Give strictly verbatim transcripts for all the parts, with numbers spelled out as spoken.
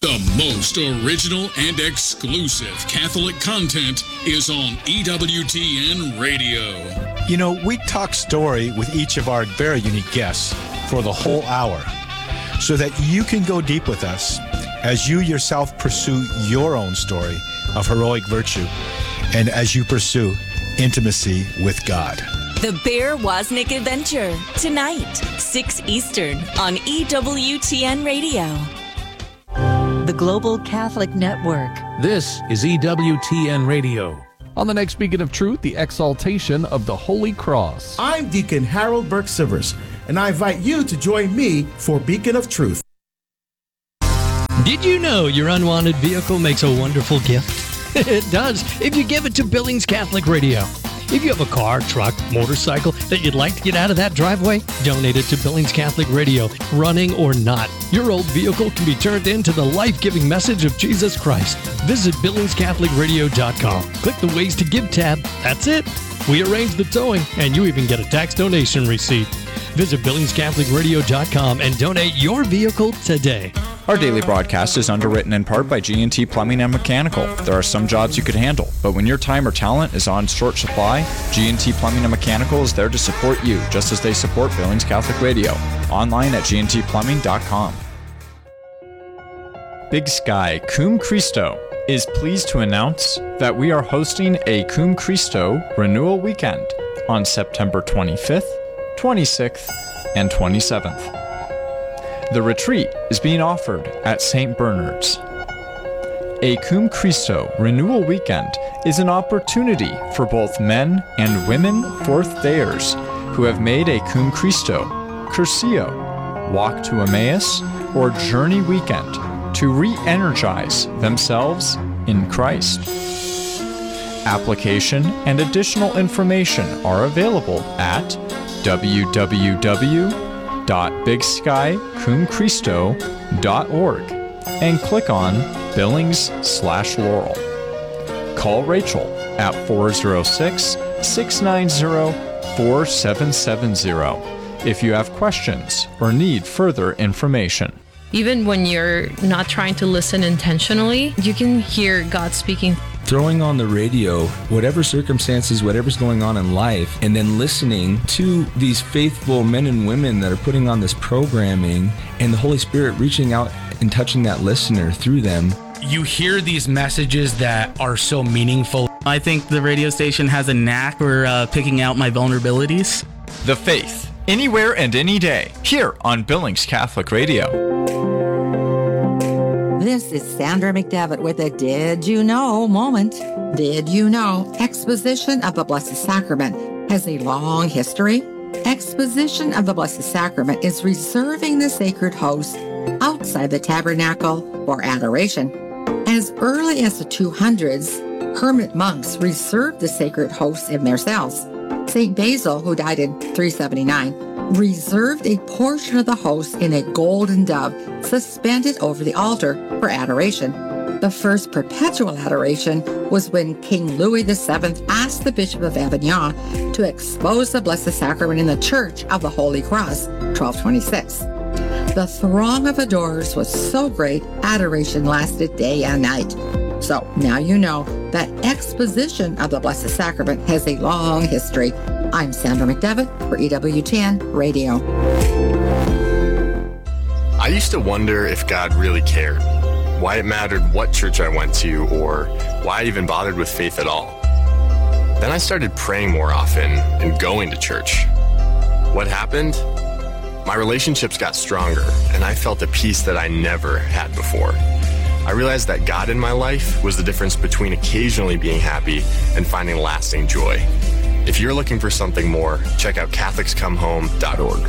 The most original and exclusive Catholic content is on E W T N Radio. You know, we talk story with each of our very unique guests for the whole hour so that you can go deep with us as you yourself pursue your own story of heroic virtue and as you pursue intimacy with God. The Bear Wozniak Adventure, tonight, six Eastern on E W T N Radio. The Global Catholic Network. This is E W T N Radio. On the next Beacon of Truth, the exaltation of the Holy Cross. I'm Deacon Harold Burke-Sivers, and I invite you to join me for Beacon of Truth. Did you know your unwanted vehicle makes a wonderful gift? It does, if you give it to Billings Catholic Radio. If you have a car, truck, motorcycle that you'd like to get out of that driveway, donate it to Billings Catholic Radio, running or not. Your old vehicle can be turned into the life-giving message of Jesus Christ. Visit billings catholic radio dot com. Click the Ways to Give tab. That's it. We arrange the towing, and you even get a tax donation receipt. Visit billings catholic radio dot com and donate your vehicle today. Our daily broadcast is underwritten in part by G and T Plumbing and Mechanical. There are some jobs you could handle, but when your time or talent is on short supply, G and T Plumbing and Mechanical is there to support you, just as they support Billings Catholic Radio. Online at g n t plumbing dot com. Big Sky Cum Christo is pleased to announce that we are hosting a Cum Christo Renewal Weekend on September twenty-fifth, twenty-sixth, and twenty-seventh. The retreat is being offered at Saint Bernard's. A Cum Christo Renewal Weekend is an opportunity for both men and women fourth-dayers who have made a Cum Christo, Curcio, Walk to Emmaus, or Journey Weekend to re-energize themselves in Christ. Application and additional information are available at w w w dot big sky cum christo dot org and click on Billings slash Laurel. Call Rachel at four oh six, six nine zero, four seven seven zero if you have questions or need further information. Even when you're not trying to listen intentionally, you can hear God speaking. Throwing on the radio, whatever circumstances, whatever's going on in life, and then listening to these faithful men and women that are putting on this programming, and the Holy Spirit reaching out and touching that listener through them. You hear these messages that are so meaningful. I think the radio station has a knack for uh, picking out my vulnerabilities. The Faith, anywhere and any day, here on Billings Catholic Radio. This is Sandra McDevitt with a Did You Know moment. Did you know Exposition of the Blessed Sacrament has a long history? Exposition of the Blessed Sacrament is reserving the sacred host outside the tabernacle for adoration. As early as the two hundreds, hermit monks reserved the sacred hosts in their cells. Saint Basil, who died in three seventy-nine, reserved a portion of the host in a golden dove suspended over the altar for adoration. The first perpetual adoration was when King Louis the Seventh asked the Bishop of Avignon to expose the Blessed Sacrament in the Church of the Holy Cross, twelve twenty-six. The throng of adorers was so great, adoration lasted day and night. So now you know that Exposition of the Blessed Sacrament has a long history. I'm Sandra McDevitt for E W T N Radio. I used to wonder if God really cared, why it mattered what church I went to, or why I even bothered with faith at all. Then I started praying more often and going to church. What happened? My relationships got stronger, and I felt a peace that I never had before. I realized that God in my life was the difference between occasionally being happy and finding lasting joy. If you're looking for something more, check out catholics come home dot org.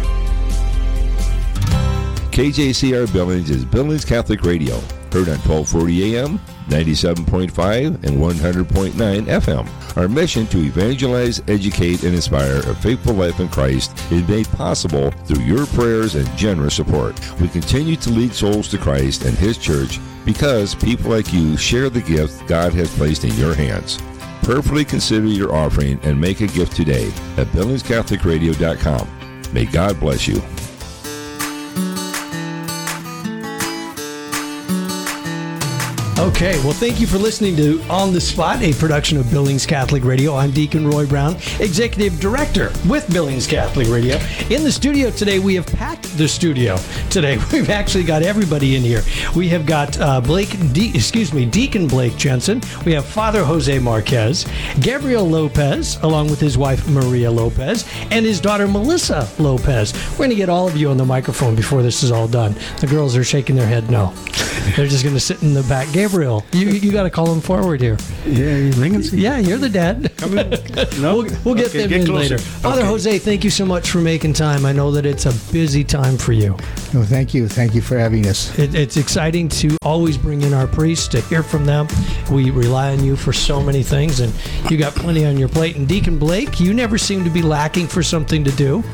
K J C R Billings is Billings Catholic Radio, heard on twelve forty A M, ninety-seven point five, and one hundred point nine F M. Our mission to evangelize, educate, and inspire a faithful life in Christ is made possible through your prayers and generous support. We continue to lead souls to Christ and His church because people like you share the gift God has placed in your hands. Prayerfully consider your offering and make a gift today at billings catholic radio dot com. May God bless you. Okay, well, thank you for listening to On the Spot, a production of Billings Catholic Radio. I'm Deacon Roy Brown, Executive Director with Billings Catholic Radio. In the studio today, we have packed the studio today. We've actually got everybody in here. We have got uh, Blake, De- excuse me, Deacon Blake Jensen. We have Father Jose Marquez, Gabriel Lopez, along with his wife Maria Lopez, and his daughter Melissa Lopez. We're going to get all of you on the microphone before this is all done. The girls are shaking their head no. They're just going to sit in the back. Gabriel, you you got to call them forward here. Yeah, Lincoln. Yeah, you're the dad. Come in. No? We'll, we'll get okay, them get in closer. later. Father Okay. Jose, thank you so much for making time. I know that it's a busy time for you. No, thank you. Thank you for having us. It, it's exciting to always bring in our priests to hear from them. We rely on you for so many things, and you got plenty on your plate. And Deacon Blake, you never seem to be lacking for something to do.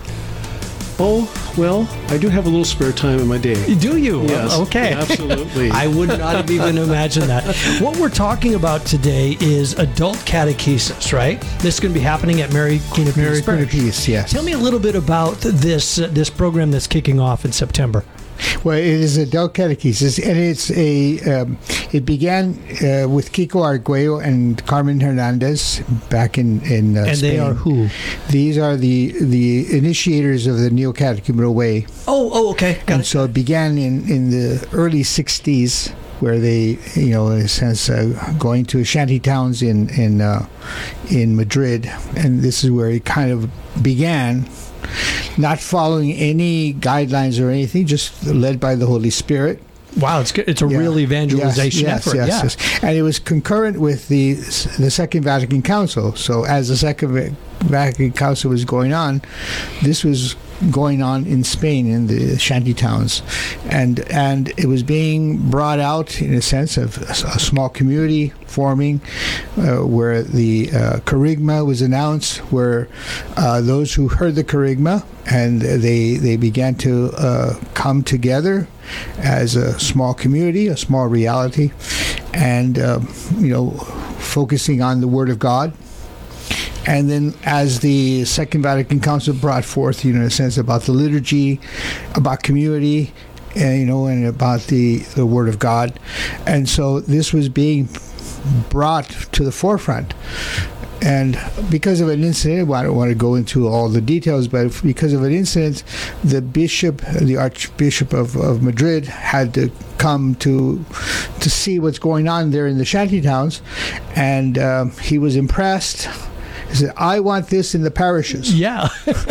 Oh, well, I do have a little spare time in my day. Do you? Yes. Okay. Absolutely. I would not have even imagined that. What we're talking about today is adult catechesis, right? This is going to be happening at Mary Queen of Peace. Mary Queen of Parish. Peace, yes. Tell me a little bit about this uh, this program that's kicking off in September. Well, it is adult catechesis, and it's a. Um, it began uh, with Kiko Arguello and Carmen Hernandez back in in uh, And Spain. they are who? These are the the initiators of the Neo-Catechumenal Way. Oh, oh, okay, got and it. so it began in in the early sixties, where they, you know, in a sense, uh, going to shanty towns in in uh, in Madrid, and this is where it kind of began. Not following any guidelines or anything, just led by the Holy Spirit. Wow, it's good. It's a real evangelization yes, effort. Yes, yeah. yes. And it was concurrent with the the Second Vatican Council. So as the Second Vatican Council was going on, this was going on in Spain in the shanty towns, and and it was being brought out in a sense of a small community forming, uh, where the uh, Kerygma was announced, where uh, those who heard the Kerygma and they they began to uh, come together as a small community, a small reality, and uh, you know, focusing on the Word of God. And then as the Second Vatican Council brought forth, you know, in a sense about the liturgy, about community, and, you know, and about the, the Word of God. And so this was being brought to the forefront. And because of an incident, I don't want to go into all the details, but because of an incident, the bishop, the Archbishop of, of Madrid, had to come to to see what's going on there in the shanty towns. And um, he was impressed. He said, I want this in the parishes. Yeah.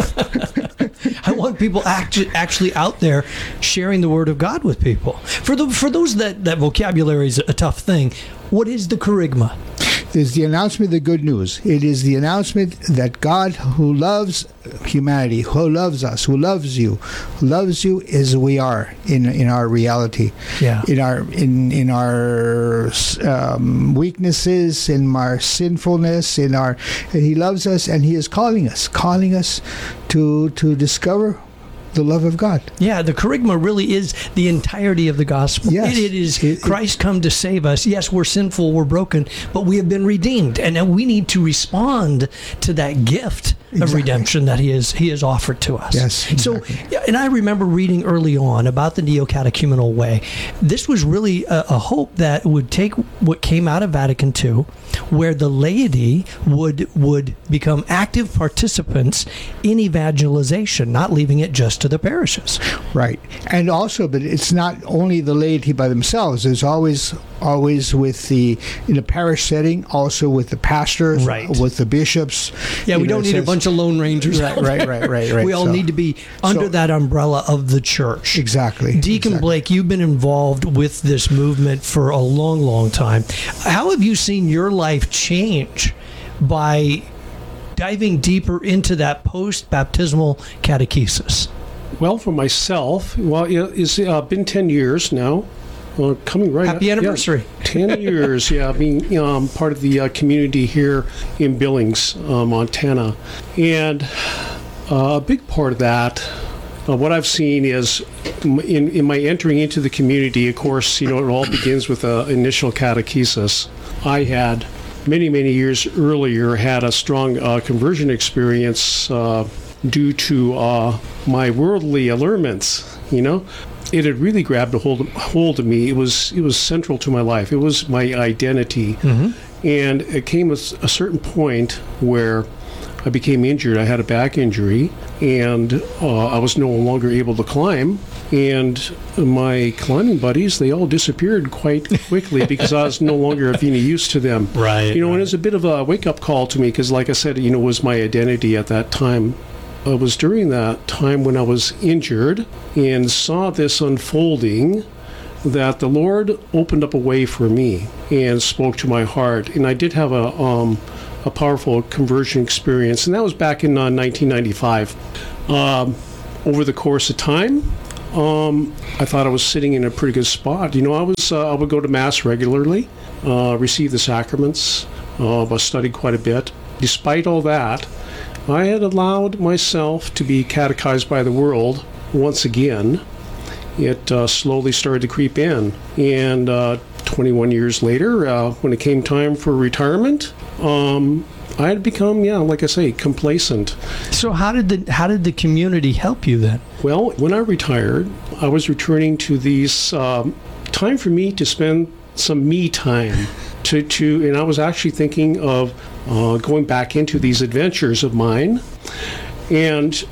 I want people actually actually out there sharing the Word of God with people. For the for those that, that vocabulary is a tough thing, what is the Kerygma? Is the announcement of the good news. It is the announcement that God, who loves humanity, who loves us, who loves you, who loves you as we are in in our reality, yeah, in our in in our um, weaknesses, in our sinfulness, in our. He loves us, and He is calling us, calling us to to discover the love of God. Yeah, the Kerygma really is the entirety of the gospel. Yes. It, it is it, Christ come to save us. Yes, we're sinful, we're broken, but we have been redeemed, and now we need to respond to that gift exactly. of redemption that He has He has offered to us. Yes. Exactly. So, yeah, and I remember reading early on about the Neo-Catechumenal Way. This was really a, a hope that would take what came out of Vatican Two, where the laity would would become active participants in evangelization, not leaving it just to the parishes. Right. And also, but it's not only the laity by themselves. There's always always with the, in a parish setting, also with the pastors, right. with the bishops. Yeah, we know, don't need says, a bunch of Lone Rangers. Right, right, right, right, right. We all so, need to be under so, that umbrella of the church. Exactly. Deacon exactly. Blake, you've been involved with this movement for a long, long time. How have you seen your life change by diving deeper into that post-baptismal catechesis? Well, for myself, well, it's uh, been ten years now. Uh, coming right Happy up, anniversary. Yeah, ten years, yeah, being um, part of the uh, community here in Billings, uh, Montana. And uh, a big part of that, uh, what I've seen is in, in my entering into the community, of course, you know, it all begins with an initial catechesis. I had many, many years earlier had a strong uh, conversion experience uh, due to uh, my worldly allurements, you know. it had really grabbed a hold hold of me. It was it was central to my life. It was my identity, Mhm. and it came at a certain point where I became injured. I had a back injury, and uh, I was no longer able to climb. And my climbing buddies, they all disappeared quite quickly because I was no longer of any use to them. Right. You know, and it was a bit of a wake-up call to me because, like I said, you know, it was my identity at that time. It was during that time when I was injured and saw this unfolding that the Lord opened up a way for me and spoke to my heart. And I did have a um, a powerful conversion experience, and that was back in uh, nineteen ninety-five. Um, over the course of time, um, I thought I was sitting in a pretty good spot. You know, I was uh, I would go to Mass regularly, uh, receive the sacraments, uh, I studied quite a bit. Despite all that, I had allowed myself to be catechized by the world once again. It uh, slowly started to creep in, and uh, twenty-one years later, uh, when it came time for retirement, um, I had become, yeah, like I say, complacent. So how did the how did the community help you then? Well, when I retired, I was returning to these um, time for me to spend some me time. To, to and I was actually thinking of uh, going back into these adventures of mine. And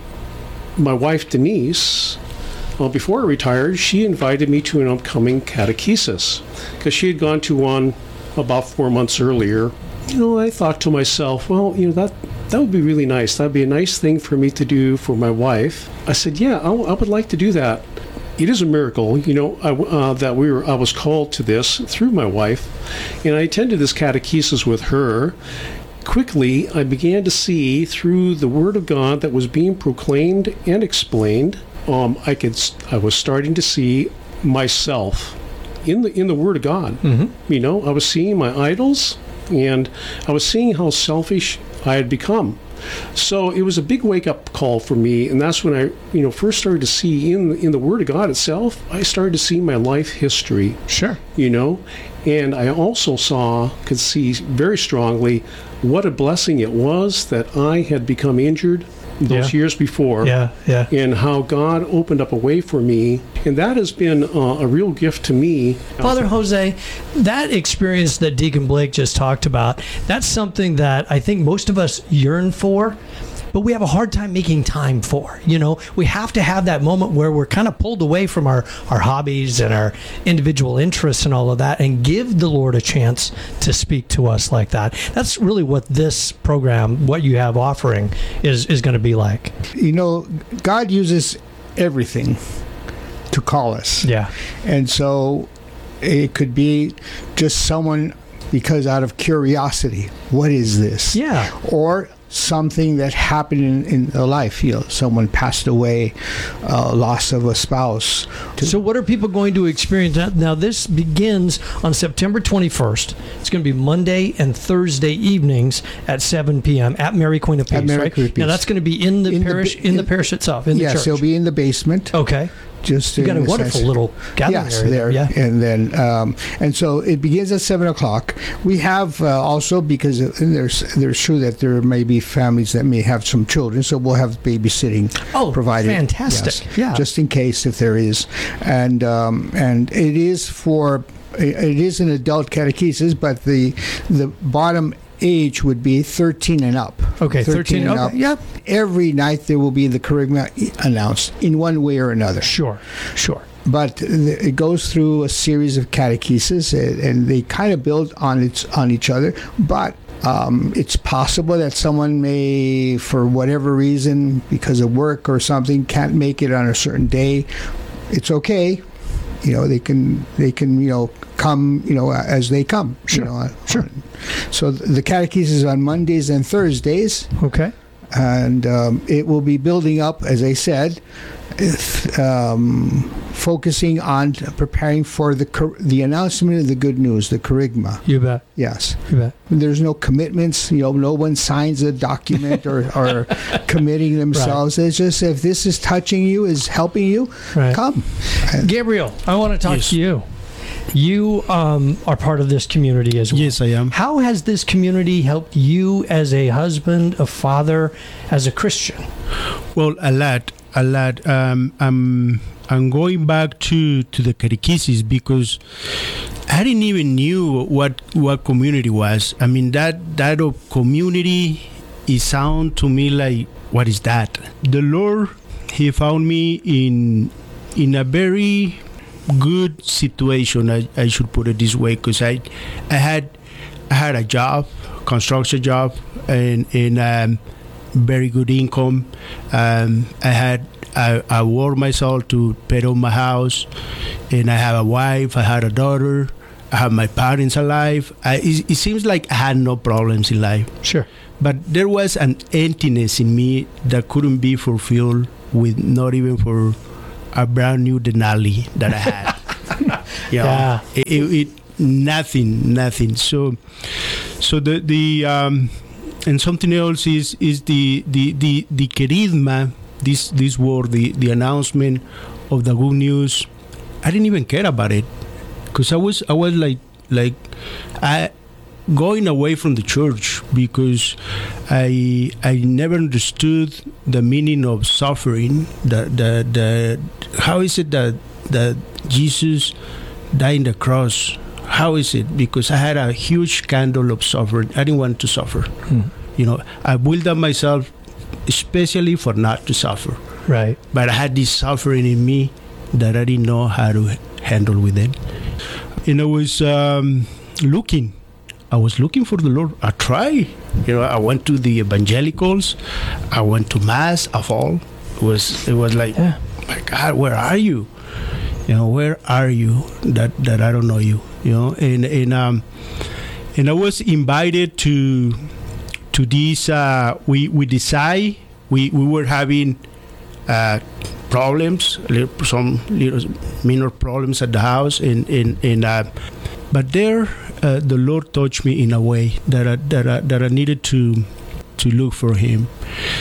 my wife, Denise, well, before I retired, she invited me to an upcoming catechesis because she had gone to one about four months earlier. You know, I thought to myself, well, you know, that that would be really nice. That'd be a nice thing for me to do for my wife. I said, yeah, I, I would like to do that. It is a miracle, you know, I, uh, that we were. I was called to this through my wife, and I attended this catechesis with her. Quickly, I began to see through the Word of God that was being proclaimed and explained. Um, I could. I was starting to see myself in the in the Word of God. Mm-hmm. You know, I was seeing my idols, and I was seeing how selfish I had become. So it was a big wake-up call for me, and that's when I, you know, first started to see in in the Word of God itself. I started to see my life history. Sure. You know, and I also saw, could see very strongly, what a blessing it was that I had become injured those Yeah. years before. Yeah, yeah. And how God opened up a way for me, and that has been uh, a real gift to me. Father Jose, that experience that Deacon Blake just talked about, that's something that I think most of us yearn for, but we have a hard time making time for. You know, we have to have that moment where we're kind of pulled away from our, our hobbies and our individual interests and all of that and give the Lord a chance to speak to us like that. That's really what this program, what you have offering, is, is going to be like. You know, God uses everything to call us. Yeah. And so it could be just someone because out of curiosity, what is this? Yeah. Or something that happened in, in a life. You know, someone passed away, uh, loss of a spouse. So what are people going to experience? Now, this begins on September twenty-first. It's going to be Monday and Thursday evenings at seven p.m. at Mary Queen of Peace, At Mary right? Queen of Peace. Now, that's going to be in the In the parish, ba- in, the in- parish itself, in the yes, church. it'll be in the basement. Okay. Just You got in a the wonderful sense- little gathering yes, area there. there, yeah. And then, um, and so it begins at seven o'clock. We have uh, also because uh, and there's there's true that there may be families that may have some children, so we'll have babysitting Oh, provided. fantastic. yes, Yeah. just in case if there is, and um, and it is for it is an adult catechesis, but the the bottom age would be thirteen and up. Okay, thirteen, okay, yep. Every night there will be the charisma announced in one way or another. Sure, sure. But th- it goes through a series of catechesis, uh, and they kind of build on its on each other. But um, it's possible that someone may, for whatever reason, because of work or something, can't make it on a certain day. It's okay. You know, they can they can you know come you know as they come. Sure, You know, sure. So th- the catechesis is on Mondays and Thursdays. Okay. And um, it will be building up, as I said, if, um, focusing on preparing for the char- the announcement of the good news, the kerygma. You bet. Yes. You bet. There's no commitments. You know, no one signs a document or, or committing themselves. It's just if this is touching you, is helping you, Right. come. Gabriel, I want to talk Yes. to you. You um, are part of this community as well. Yes, I am. How has this community helped you as a husband, a father, as a Christian? Well, a lot. a lot. Um, I'm I'm going back to, to the catechesis because I didn't even knew what what community was. I mean that that of community, it sound to me like, what is that? The Lord, He found me in in a very good situation. I, I should put it this way, because I I had I had a job, construction job, and and um, very good income. Um, I had I, I worked myself to pay on my house, and I have a wife. I had a daughter. I have my parents alive. I, it, it seems like I had no problems in life. Sure. But there was an emptiness in me that couldn't be fulfilled with not even for a brand new Denali that I had. You know, Yeah. It, it, it nothing, nothing. So, so the the um, and something else is is the the the the kerygma. This this word, the the announcement of the good news. I didn't even care about it, because I was I was like like I going away from the church, because I I never understood the meaning of suffering. The the the how is it that that Jesus died on the cross? How is it? Because I had a huge scandal of suffering. I didn't want to suffer. Hmm. You know, I willed up myself especially for not to suffer. Right. But I had this suffering in me that I didn't know how to handle with it. And I was um, looking. I was looking for the Lord. I tried. You know, I went to the evangelicals. I went to mass of all. It was it was like, yeah. My God, where are you? You know, where are you? That that I don't know you. You know, and and um, and I was invited to to this. Uh, we we decide we we were having uh, problems, little, some little minor problems at the house, and and and. Uh, but there, uh, the Lord touched me in a way that I, that I, that I needed to to look for Him.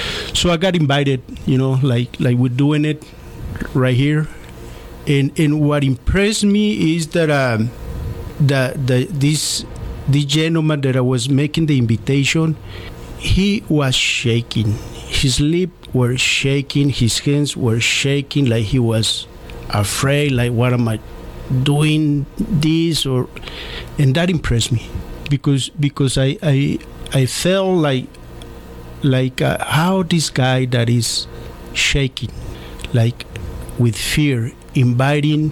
So I got invited. You know, like like we're doing it right here. And and what impressed me is that um, the the this this gentleman that I was making the invitation, he was shaking. His lips were shaking. His hands were shaking, like he was afraid. Like, what am I doing this? Or and that impressed me, because because I I I felt like like uh, how this guy that is shaking, like with fear, inviting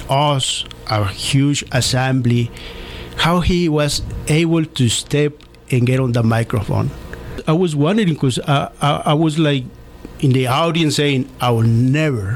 us, our huge assembly, how he was able to step and get on the microphone. I was wondering, because I, I, I was like in the audience saying, I will never,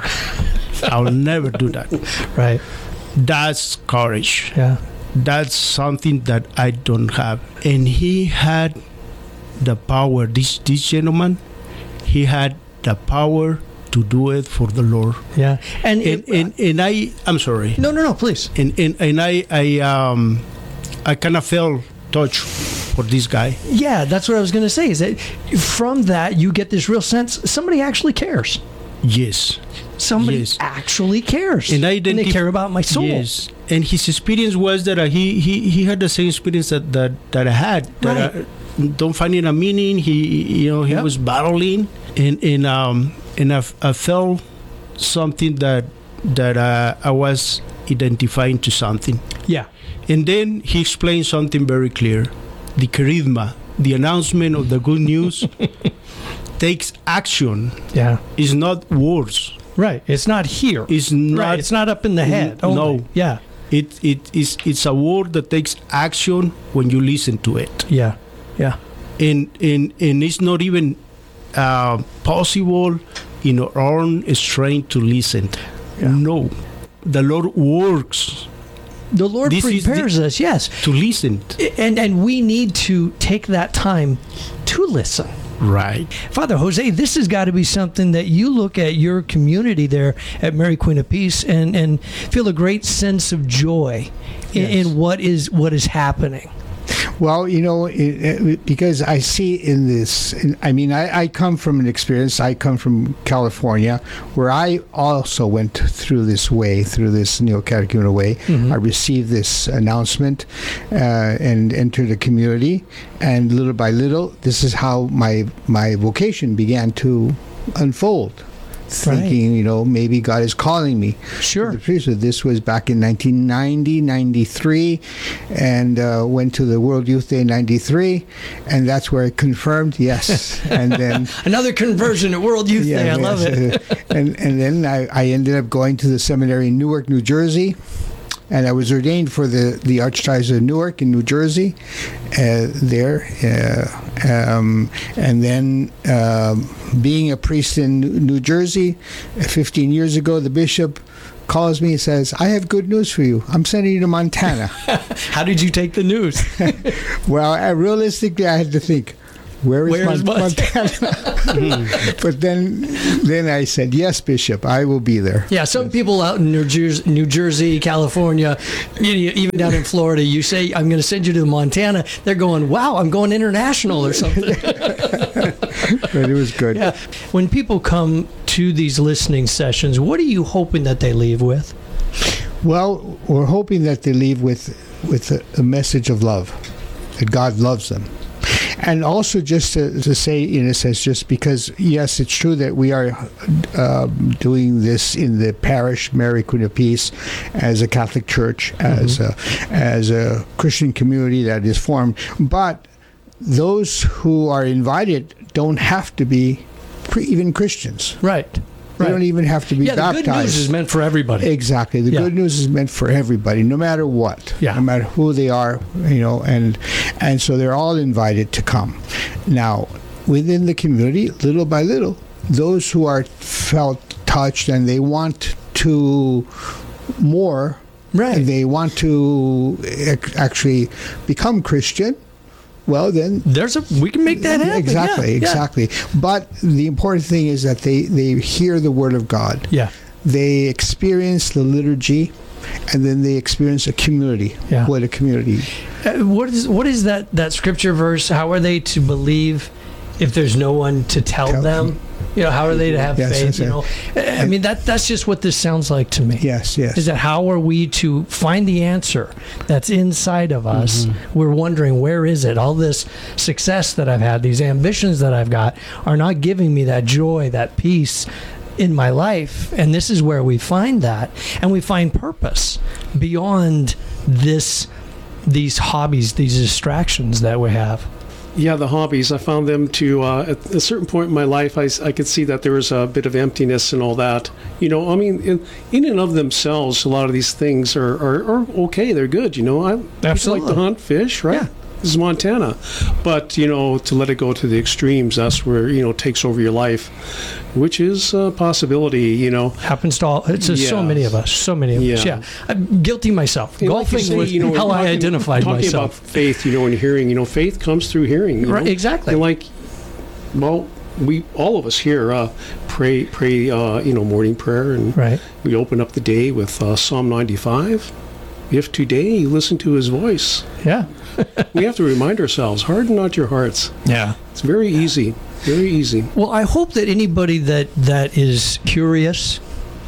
I will never do that. Right. That's courage. Yeah. That's something that I don't have. And he had the power, this, this gentleman, he had the power to do it for the Lord. Yeah. And and, it, and, and I I'm sorry. No, no, no, please. And and, and I I um I kind of felt touched for this guy. Yeah, that's what I was going to say, is that from that you get this real sense somebody actually cares. Yes. Somebody yes. actually cares. And, I and they care about my soul. Yes. And his experience was that uh, he, he he had the same experience that that, that I had. That right. I don't find it a meaning. He you know he yep. was battling, and and um and I, I felt something that that uh, I was identifying to something. Yeah. And then he explained something very clear. The kerygma, the announcement of the good news, takes action. Yeah. It's not words. Right. It's not here. It's not. Right. It's not up in the head. N- only. No. Yeah. It it is it's a word that takes action when you listen to it. Yeah. Yeah. And and and it's not even uh, possible in our own strength to listen. Yeah. No, the Lord works. The Lord This is prepares the- us, yes, to listen. and and we need to take that time to listen. Right. Father Jose, this has got to be something that you look at your community there at Mary Queen of Peace and, and feel a great sense of joy in, Yes. in what is what is happening. Well, you know, it, it, because I see in this, in, I mean, I, I come from an experience, I come from California, where I also went through this way, through this neo-catechumenal way. Mhm. I received this announcement uh, and entered a community, and little by little, this is how my, my vocation began to unfold. thinking, right. you know, maybe God is calling me. Sure. To the priesthood. This was back in nineteen ninety, ninety-three, and uh, went to the World Youth Day in ninety-three, and that's where I confirmed, yes. And then another conversion at World Youth yeah, Day. I yes. love it. and and then I, I ended up going to the seminary in Newark, New Jersey. And I was ordained for the, the Archdiocese of Newark in New Jersey, uh, there. Uh, um, and then um, being a priest in New Jersey, fifteen years ago, the bishop calls me and says, I have good news for you. I'm sending you to Montana. How did you take the news? Well, I, realistically, I had to think, Where is, Where is Mon- Montana? But then then I said, yes, Bishop, I will be there. Yeah, some yes. people out in New Jersey, New Jersey, California, even down in Florida, you say, I'm going to send you to Montana. They're going, wow, I'm going international or something. But it was good. Yeah. When people come to these listening sessions, what are you hoping that they leave with? Well, we're hoping that they leave with, with a, a message of love, that God loves them. And also just to, to say, in a sense, just because, yes, it's true that we are uh, doing this in the parish, Mary Queen of Peace, as a Catholic church, mm-hmm. as, a, as a Christian community that is formed. But those who are invited don't have to be pre- even Christians. Right. They right. don't even have to be yeah, baptized. The good news is meant for everybody. Exactly. The yeah. good news is meant for everybody, no matter what, yeah. no matter who they are, you know, and and so they're all invited to come. Now, within the community, little by little, those who are felt touched and they want to more, right. they want to actually become Christian, well, then there's a we can make that happen. Exactly, yeah, exactly. Yeah. But the important thing is that they, they hear the Word of God. Yeah. They experience the liturgy, and then they experience a community. Yeah. What a community. Uh, what is what is that, that scripture verse? How are they to believe if there's no one to tell, tell them? them? You know, how are they to have yes, faith? You know, I mean that that's just what this sounds like to me. Yes, yes. Is that how are we to find the answer that's inside of us? Mm-hmm. We're wondering, where is it? All this success that I've had, these ambitions that I've got, are not giving me that joy, that peace in my life. And this is where we find that, and we find purpose beyond this, these hobbies, these distractions that we have. Yeah, the hobbies. I found them to, uh, at a certain point in my life, I, I could see that there was a bit of emptiness and all that. You know, I mean, in, in and of themselves, a lot of these things are, are, are okay. They're good, you know. I Absolutely. like to hunt, fish, right? Yeah. This is Montana. But, you know, to let it go to the extremes, that's where, you know, it takes over your life, which is a possibility, you know. Happens to all, it's just yeah. so many of us, so many of yeah. us, yeah. I'm guilty myself. You know, Golfing like say, was you know, how talking, I identified talking myself. Talking about faith, you know, and hearing, you know, faith comes through hearing. You right, know? exactly. And like, well, we, all of us here, uh, pray, pray, uh, you know, morning prayer, and right. we open up the day with uh, Psalm ninety-five. If today you listen to his voice. Yeah. We have to remind ourselves, harden not your hearts. Yeah. It's very easy. Very easy. Well, I hope that anybody that, that is curious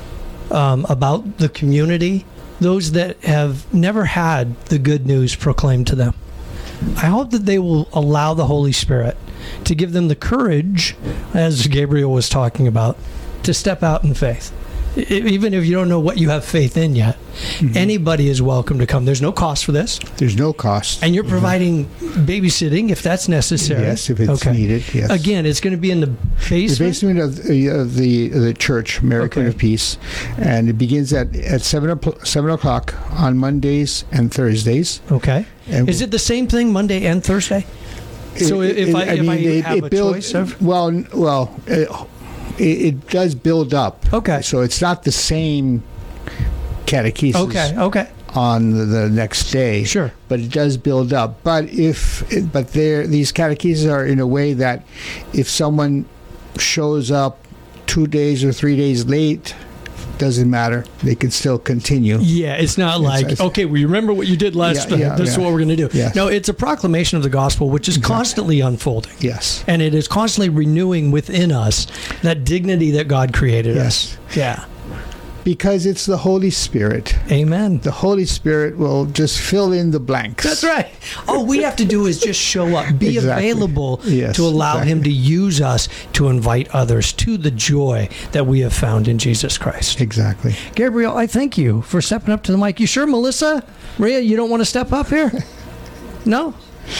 um, about the community, those that have never had the good news proclaimed to them, I hope that they will allow the Holy Spirit to give them the courage, as Gabriel was talking about, to step out in faith. Even if you don't know what you have faith in yet, mm-hmm. anybody is welcome to come. There's no cost for this. There's no cost. And you're providing mm-hmm. babysitting if that's necessary. Yes, if it's okay. needed, yes. Again, it's going to be in the basement? The basement of the, of the, of the church, Mary Queen okay. of Peace. And it begins at, at seven, o'clock, seven o'clock on Mondays and Thursdays. Okay. And is it the same thing Monday and Thursday? It, so if it, I, I if mean, I it, have it a build, choice of... Well, well... It, It, it does build up. Okay. So it's not the same catechesis okay, okay. on the, the next day. Sure. But it does build up. But if but there these catecheses are in a way that if someone shows up two days or three days late, doesn't matter. They can still continue. Yeah, it's not like, it's, it's, okay, well, you remember what you did last yeah, time. Yeah, this yeah. is what we're going to do. Yes. No, it's a proclamation of the gospel, which is exactly. constantly unfolding. Yes. And it is constantly renewing within us that dignity that God created yes. us. Yeah. Because it's the Holy Spirit. Amen. The Holy Spirit will just fill in the blanks. That's right. All we have to do is just show up, be Exactly. available Yes, to allow exactly. Him to use us to invite others to the joy that we have found in Jesus Christ. Exactly. Gabriel, I thank you for stepping up to the mic. You sure, Melissa? Maria, you don't want to step up here? No?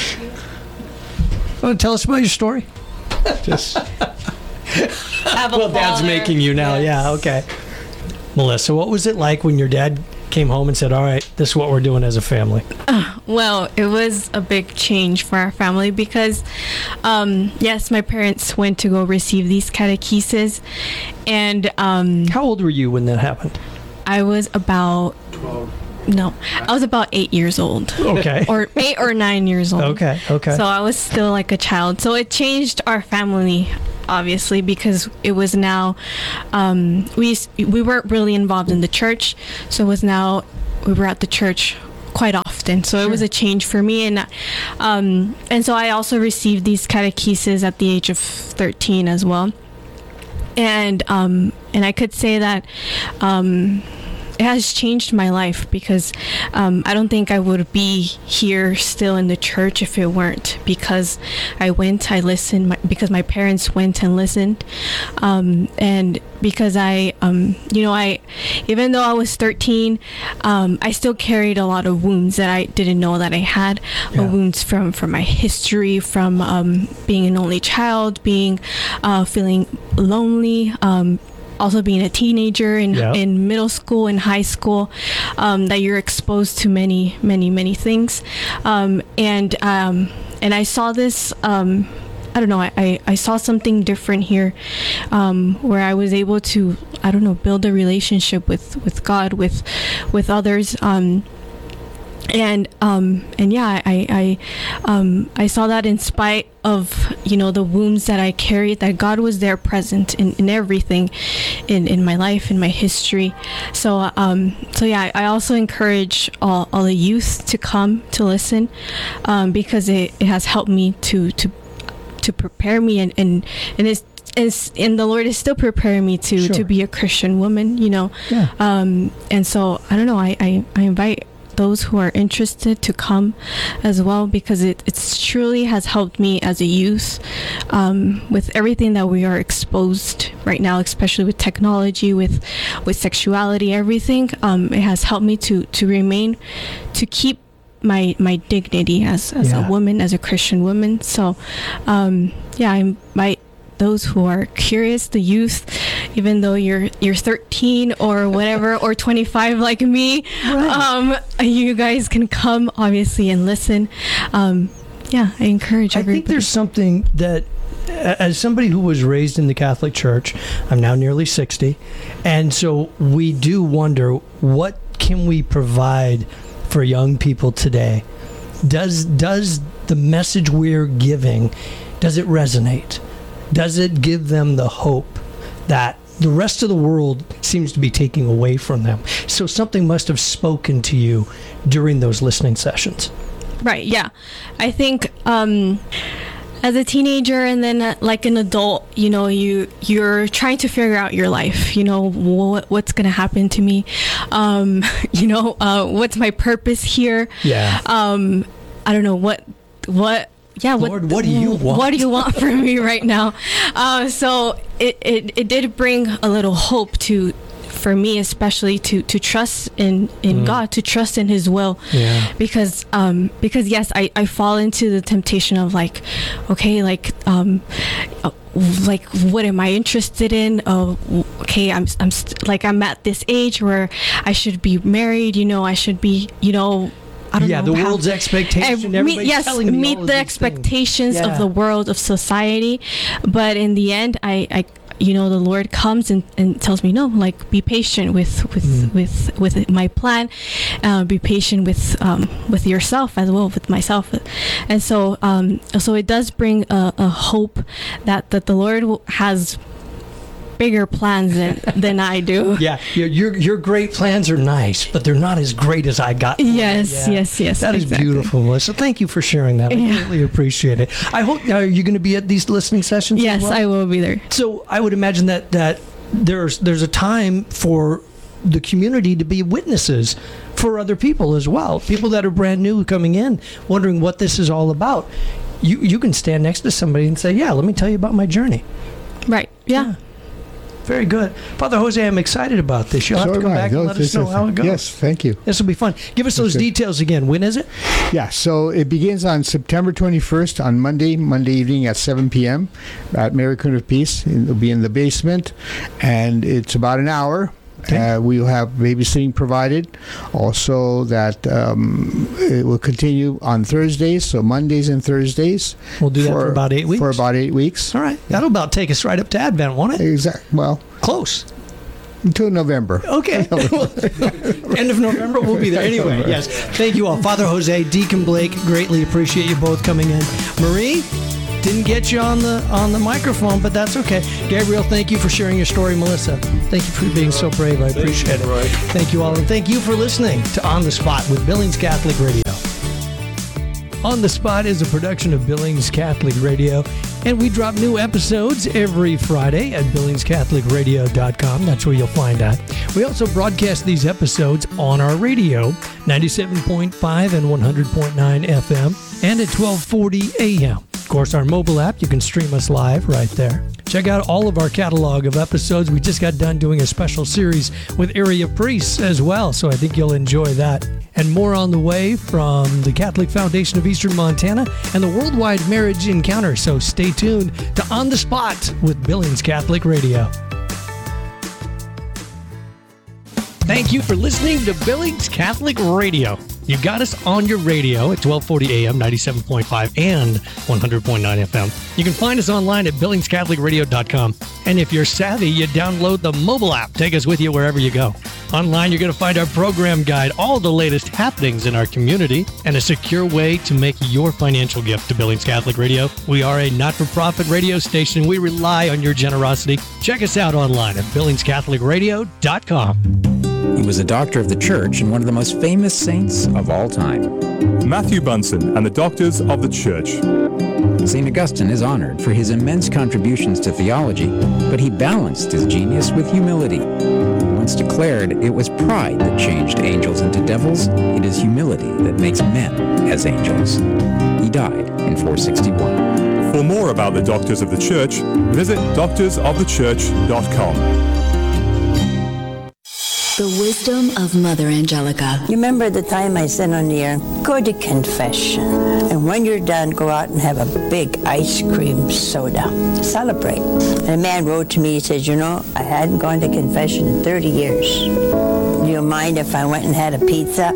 Want to tell us about your story? Just. Have a Well, Dad's father. making you now. Yeah, okay. Melissa, what was it like when your dad came home and said, all right, this is what we're doing as a family? Well, it was a big change for our family because, um, yes, my parents went to go receive these catechesis. And um, how old were you when that happened? I was about... No, I was about eight years old. Okay. Or eight or nine years old. Okay, okay. So I was still like a child. So it changed our family, obviously, because it was now, um, we used- we weren't really involved in the church. So it was now, we were at the church quite often. So it was a change for me. And um, and so I also received these catechesis at the age of thirteen as well. And, um, and I could say that... Um, it has changed my life because um, I don't think I would be here still in the church if it weren't because I went, I listened, my, because my parents went and listened, um, and because I, um, you know, I, even though I was thirteen, um, I still carried a lot of wounds that I didn't know that I had, Yeah. uh, wounds from from my history, from um, being an only child, being, uh, feeling lonely. Um, also being a teenager in, Yeah. in middle school and high school, um, that you're exposed to many, many, many things. Um, and um, and I saw this, um, I don't know, I, I, I saw something different here, um, where I was able to, I don't know, build a relationship with, with God, with with others. Um, and um and yeah I I um I saw that in spite of, you know, the wounds that I carried, that God was there present in, in everything in in my life, in my history. So um so yeah, I also encourage all, all the youth to come to listen, um because it, it has helped me to to to prepare me, and and and it's And, and the Lord is still preparing me to, Sure. to be a Christian woman, you know. Yeah. Um, and so, I don't know, I, I, I invite those who are interested to come as well, because it it's truly has helped me as a youth, um, with everything that we are exposed right now, especially with technology, with with sexuality, everything. Um, it has helped me to, to remain, to keep my my dignity as, as Yeah. a woman, as a Christian woman. So, um, yeah, I might... those who are curious, the youth, even though you're you're thirteen or whatever, or twenty-five like me, um, you guys can come, obviously, and listen. Um, yeah, I encourage I everybody. think there's something that, as somebody who was raised in the Catholic Church, I'm now nearly sixty, and so we do wonder, what can we provide for young people today? Does does the message we're giving, does it resonate? Does it give them the hope that the rest of the world seems to be taking away from them? So something must have spoken to you during those listening sessions. Right, yeah. I think um, as a teenager and then uh, like an adult, you know, you, you're trying to figure out your life, you know, what, what's going to happen to me, um, you know, uh, what's my purpose here? Yeah. Um, I don't know, what, what, yeah, Lord, what do you want? What do you want from me right now? Uh, so it, it, it did bring a little hope to, for me especially, to, to trust in, in Mm. God, to trust in His will. Yeah. Because um, because yes, I, I fall into the temptation of like, okay, like um, uh, like what am I interested in? Oh, okay, I'm I'm st- like I'm at this age where I should be married. You know, I should be, you know. I don't Yeah, know the how- world's expectation, And everybody's meet, yes, telling me meet all of the these expectations things. of Yeah. the world, of society. But in the end, I, I you know, the Lord comes and, and tells me, no, like, be patient with with Mm. with, with my plan. Uh, be patient with um, with yourself as well, with myself. And so um, so it does bring a, a hope that, that the Lord will- has bigger plans than, than I do. Yeah, your, your your great plans are nice, but they're not as great as I got. Yes, Yeah. yes, yes. That is exactly. beautiful, Melissa. Thank you for sharing that. I Yeah. really appreciate it. I hope, are you going to be at these listening sessions? Yes, as well? I will be there. So I would imagine that that there's there's a time for the community to be witnesses for other people as well. People that are brand new coming in, wondering what this is all about. You you can stand next to somebody and say, yeah, let me tell you about my journey. Right. Yeah. yeah. Very good. Father Jose, I'm excited about this. You'll have So to come am I. back and No, let this us know is- how it goes. Yes, thank you. This will be fun. Give us those Okay. details again. When is it? Yeah, so it begins on September twenty-first on Monday, Monday evening at seven p.m. at Mary Queen of Peace. It'll be in the basement, and it's about an hour. Uh, we'll have babysitting provided. Also, that um, it will continue on Thursdays, so Mondays and Thursdays. We'll do that for about eight weeks? For about eight weeks. All right. That'll about take us right up to Advent, won't it? Exactly. Well, close. Until November. Okay. End of November, we'll be there. Anyway, yes. Thank you all. Father Jose, Deacon Blake, greatly appreciate you both coming in. Marie, didn't get you on the on the microphone, but that's okay. Gabriel, thank you for sharing your story. Melissa, thank you for being so brave. I appreciate it. Thank you all, and thank you for listening to On the Spot with Billings Catholic Radio. On the Spot is a production of Billings Catholic Radio, and we drop new episodes every Friday at billings catholic radio dot com. That's where you'll find that. We also broadcast these episodes on our radio, ninety-seven point five and one hundred point nine F M, and at twelve forty A M. Of course, our mobile app, you can stream us live right there. Check out all of our catalog of episodes. We just got done doing a special series with area priests as well, so I think you'll enjoy that. And more on the way from the Catholic Foundation of Eastern Montana and the Worldwide Marriage Encounter. So stay tuned to On the Spot with Billings Catholic Radio. Thank you for listening to Billings Catholic Radio. You got us on your radio at twelve forty A M, ninety-seven point five, and one hundred point nine F M. You can find us online at billings catholic radio dot com. And if you're savvy, you download the mobile app. Take us with you wherever you go. Online, you're going to find our program guide, all the latest happenings in our community, and a secure way to make your financial gift to Billings Catholic Radio. We are a not-for-profit radio station. We rely on your generosity. Check us out online at billings catholic radio dot com. He was a doctor of the church and one of the most famous saints of all time. Matthew Bunson and the Doctors of the Church. Saint Augustine is honored for his immense contributions to theology, but he balanced his genius with humility. Once declared, it was pride that changed angels into devils. It is humility that makes men as angels. He died in four sixty-one. For more about the Doctors of the Church, visit doctors of the church dot com. The wisdom of Mother Angelica. You remember the time I said on the air, go to confession. And when you're done, go out and have a big ice cream soda. Celebrate. And a man wrote to me, he said, you know, I hadn't gone to confession in thirty years. Do you mind if I went and had a pizza?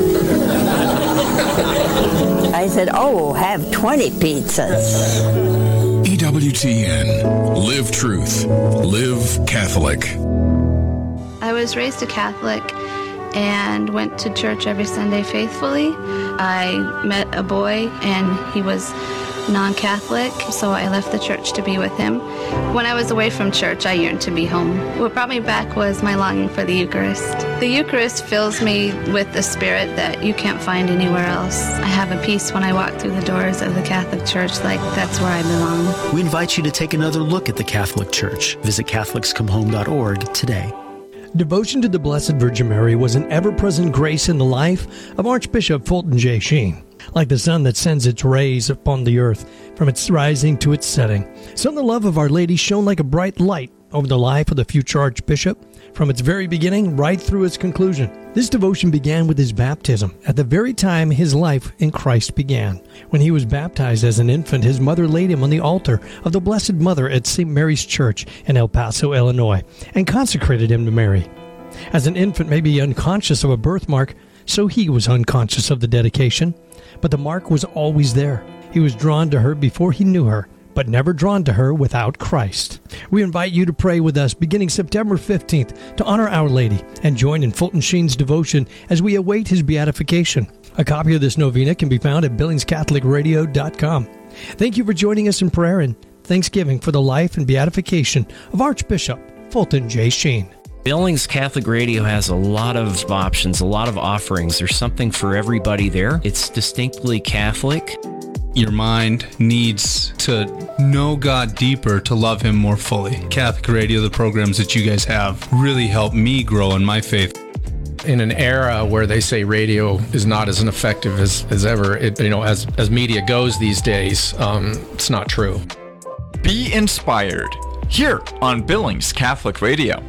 I said, oh, have twenty pizzas. E W T N. Live truth. Live Catholic. I was raised a Catholic and went to church every Sunday faithfully. I met a boy and he was non-Catholic, so I left the church to be with him. When I was away from church, I yearned to be home. What brought me back was my longing for the Eucharist. The Eucharist fills me with the spirit that you can't find anywhere else. I have a peace when I walk through the doors of the Catholic Church, like that's where I belong. We invite you to take another look at the Catholic Church. Visit catholics come home dot org today. Devotion to the Blessed Virgin Mary was an ever-present grace in the life of Archbishop Fulton J. Sheen. Like the sun that sends its rays upon the earth from its rising to its setting, so the love of Our Lady shone like a bright light over the life of the future Archbishop from its very beginning right through its conclusion. This devotion began with his baptism, at the very time his life in Christ began. When he was baptized as an infant, his mother laid him on the altar of the Blessed Mother at Saint Mary's Church in El Paso, Illinois, and consecrated him to Mary. As an infant may be unconscious of a birthmark, so he was unconscious of the dedication. But the mark was always there. He was drawn to her before he knew her, but never drawn to her without Christ. We invite you to pray with us beginning September fifteenth to honor Our Lady and join in Fulton Sheen's devotion as we await his beatification. A copy of this novena can be found at billings catholic radio dot com. Thank you for joining us in prayer and thanksgiving for the life and beatification of Archbishop Fulton J. Sheen. Billings Catholic Radio has a lot of options, a lot of offerings. There's something for everybody there. It's distinctly Catholic. Your mind needs to know God deeper to love Him more fully. Catholic Radio, the programs that you guys have, really help me grow in my faith. In an era where they say radio is not as effective as, as ever, it, you know, as, as media goes these days, um, it's not true. Be inspired here on Billings Catholic Radio.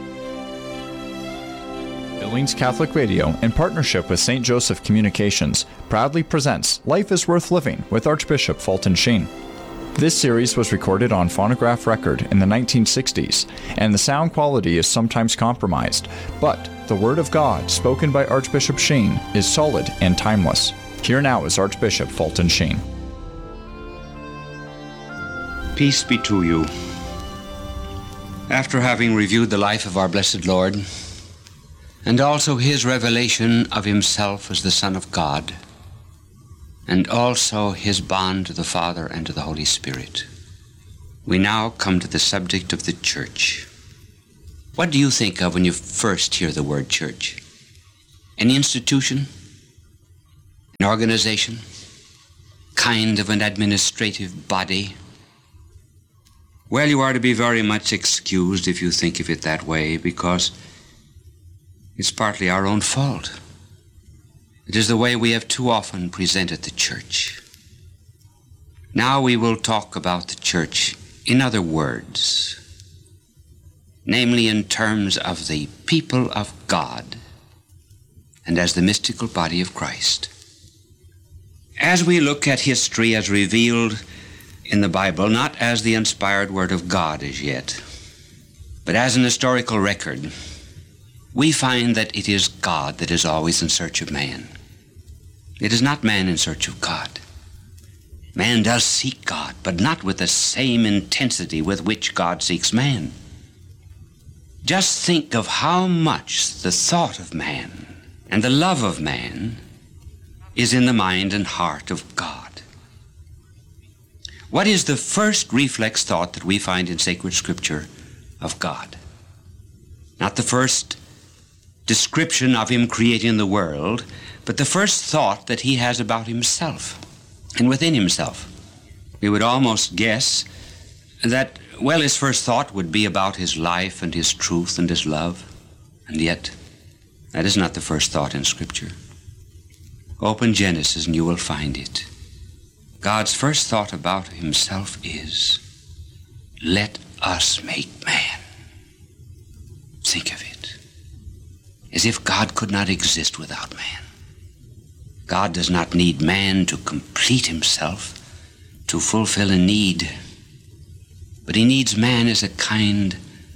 Billings Catholic Radio, in partnership with Saint Joseph Communications, proudly presents Life is Worth Living with Archbishop Fulton Sheen. This series was recorded on phonograph record in the nineteen sixties, and the sound quality is sometimes compromised, but the Word of God spoken by Archbishop Sheen is solid and timeless. Here now is Archbishop Fulton Sheen. Peace be to you. After having reviewed the life of our blessed Lord, and also His revelation of Himself as the Son of God, and also His bond to the Father and to the Holy Spirit, we now come to the subject of the Church. What do you think of when you first hear the word church? An institution? An organization? Kind of an administrative body? Well, you are to be very much excused if you think of it that way, because it's partly our own fault. It is the way we have too often presented the church. Now we will talk about the church in other words, namely in terms of the people of God and as the mystical body of Christ. As we look at history as revealed in the Bible, not as the inspired Word of God as yet, but as an historical record, we find that it is God that is always in search of man. It is not man in search of God. Man does seek God, but not with the same intensity with which God seeks man. Just think of how much the thought of man and the love of man is in the mind and heart of God. What is the first reflex thought that we find in sacred scripture of God? Not the first description of Him creating the world, but the first thought that He has about Himself and within Himself. We would almost guess that, well, His first thought would be about His life and His truth and His love, and yet that is not the first thought in Scripture. Open Genesis and you will find it. God's first thought about Himself is, let us make man. Think of it. As if God could not exist without man. God does not need man to complete Himself, to fulfill a need, but He needs man as a kind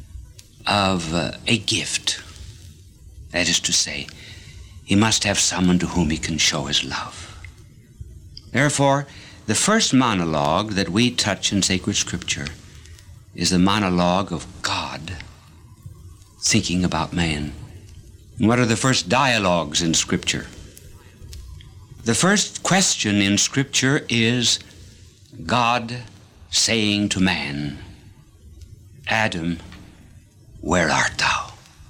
of uh, a gift. That is to say, He must have someone to whom He can show His love. Therefore, the first monologue that we touch in sacred scripture is the monologue of God thinking about man. And what are the first dialogues in scripture? The first question in scripture is God saying to man, Adam, where art thou?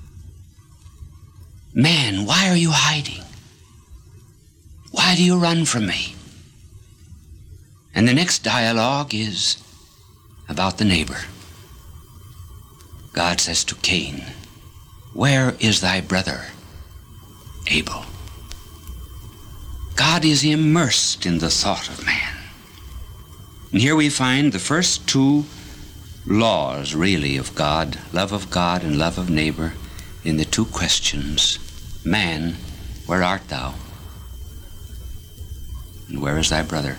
Man, why are you hiding? Why do you run from me? And the next dialogue is about the neighbor. God says to Cain, where is thy brother, Abel? God is immersed in the thought of man. And here we find the first two laws, really, of God, love of God and love of neighbor, in the two questions, man, where art thou? And where is thy brother?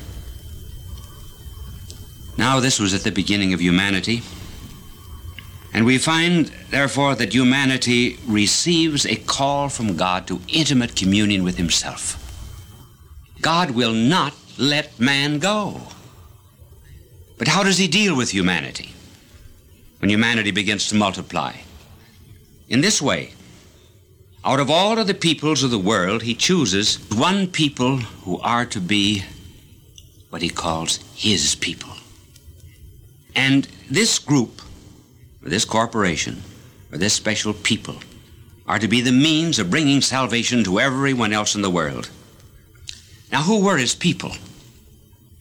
Now, this was at the beginning of humanity. And we find, therefore, that humanity receives a call from God to intimate communion with Himself. God will not let man go. But how does He deal with humanity when humanity begins to multiply? In this way, out of all of the peoples of the world, He chooses one people who are to be what He calls His people. And this group, or this corporation, or this special people, are to be the means of bringing salvation to everyone else in the world. Now, who were His people?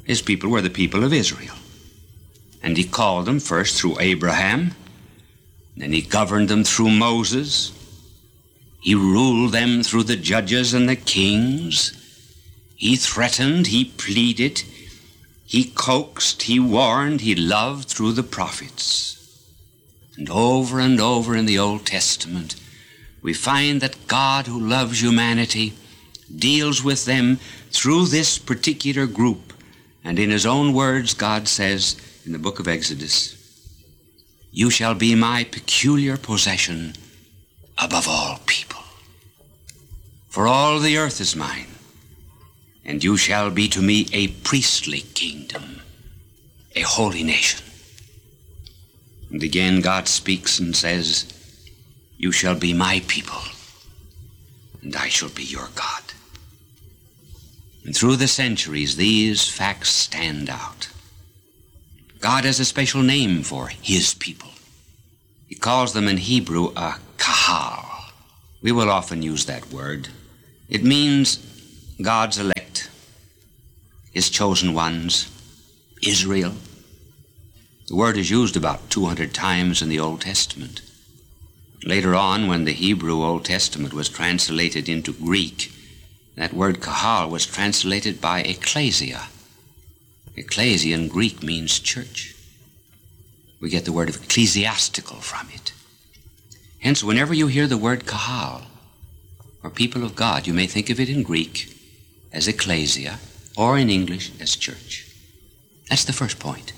His people were the people of Israel. And he called them first through Abraham, then he governed them through Moses. He ruled them through the judges and the kings. He threatened, he pleaded, he coaxed, he warned, he loved through the prophets. And over and over in the Old Testament, we find that God, who loves humanity, deals with them through this particular group. And in his own words, God says in the book of Exodus, "You shall be my peculiar possession above all people. For all the earth is mine, and you shall be to me a priestly kingdom, a holy nation." And again God speaks and says, "You shall be my people, and I shall be your God." And through the centuries, these facts stand out. God has a special name for his people. He calls them in Hebrew a kahal. We will often use that word. It means God's elect, his chosen ones, Israel. The word is used about two hundred times in the Old Testament. Later on, when the Hebrew Old Testament was translated into Greek, that word kahal was translated by ecclesia. Ecclesia in Greek means church. We get the word of ecclesiastical from it. Hence, whenever you hear the word kahal, or people of God, you may think of it in Greek as ecclesia, or in English as church. That's the first point.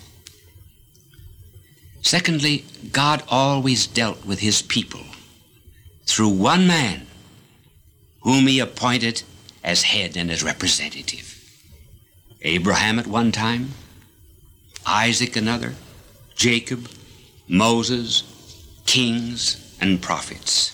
Secondly, God always dealt with his people through one man whom he appointed as head and as representative. Abraham at one time, Isaac another, Jacob, Moses, kings, and prophets.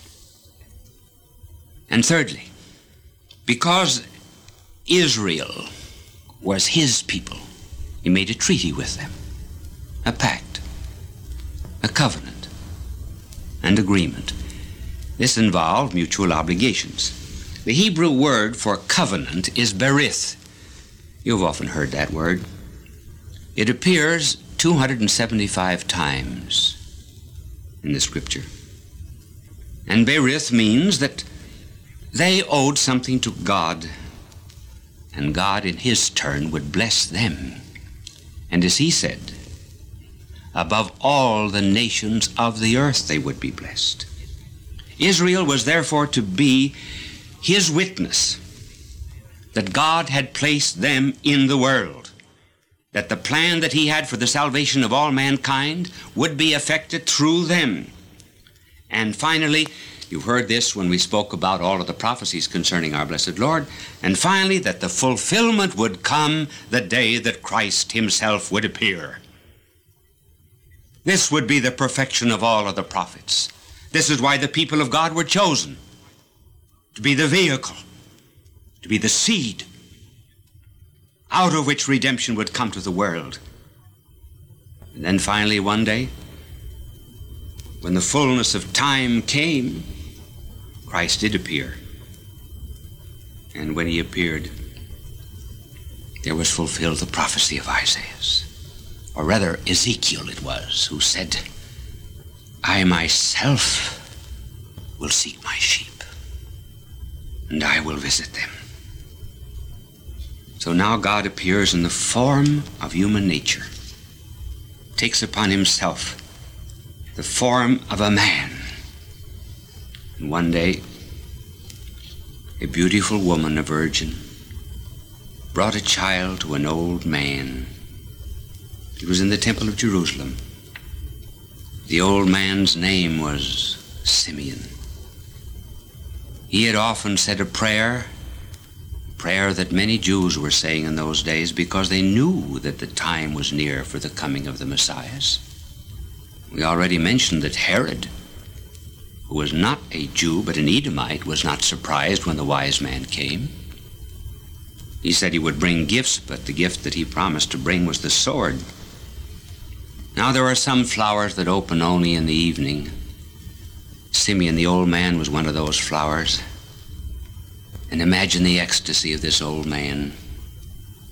And thirdly, because Israel was his people, he made a treaty with them, a pact, a covenant, and agreement. This involved mutual obligations. The Hebrew word for covenant is berith. You've often heard that word. It appears two hundred seventy-five times in the scripture. And berith means that they owed something to God, and God in his turn would bless them. And as he said, above all the nations of the earth they would be blessed. Israel was therefore to be his witness that God had placed them in the world, that the plan that he had for the salvation of all mankind would be effected through them. And finally, you've heard this when we spoke about all of the prophecies concerning our blessed Lord, and finally, that the fulfillment would come the day that Christ himself would appear. This would be the perfection of all of the prophets. This is why the people of God were chosen, to be the vehicle, to be the seed out of which redemption would come to the world. And then finally one day, when the fullness of time came, Christ did appear. And when he appeared, there was fulfilled the prophecy of Isaiah, or rather Ezekiel it was, who said, "I myself will seek my sheep, and I will visit them." So now God appears in the form of human nature, takes upon himself the form of a man. And one day, a beautiful woman, a virgin, brought a child to an old man. He was in the temple of Jerusalem. The old man's name was Simeon. He had often said a prayer, a prayer that many Jews were saying in those days because they knew that the time was near for the coming of the Messiah. We already mentioned that Herod, who was not a Jew but an Edomite, was not surprised when the wise man came. He said he would bring gifts, but the gift that he promised to bring was the sword. Now there are some flowers that open only in the evening. Simeon, the old man, was one of those flowers. And imagine the ecstasy of this old man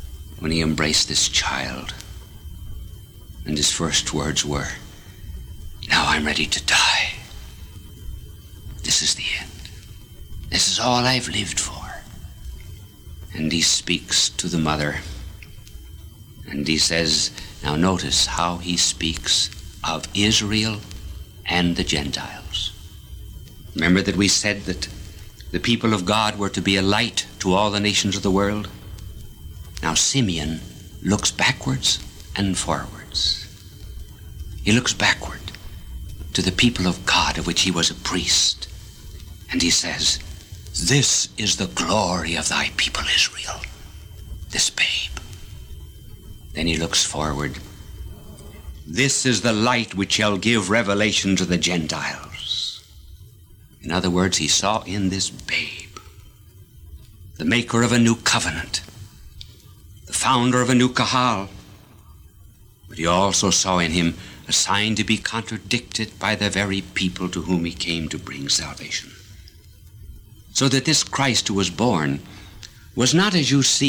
when he embraced this child. And his first words were, "Now I'm ready to die. This is the end. This is all I've lived for." And he speaks to the mother. And he says, now notice how he speaks of Israel and the Gentiles. Remember that we said that the people of God were to be a light to all the nations of the world? Now Simeon looks backwards and forwards. He looks backward to the people of God, of which he was a priest. And he says, "This is the glory of thy people Israel, this babe." Then he looks forward. "This is the light which shall give revelation to the Gentiles." In other words, he saw in this babe the maker of a new covenant, the founder of a new kahal. But he also saw in him a sign to be contradicted by the very people to whom he came to bring salvation. So that this Christ who was born was not, as you see,